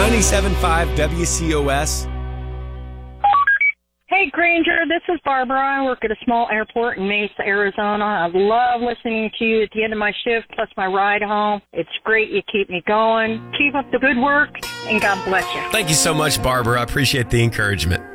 97.5 WCOS. Hey, Granger, this is Barbara. I work at a small airport in Mesa, Arizona. I love listening to you at the end of my shift, plus my ride home. It's great. You keep me going. Keep up the good work, and God bless you. Thank you so much, Barbara. I appreciate the encouragement.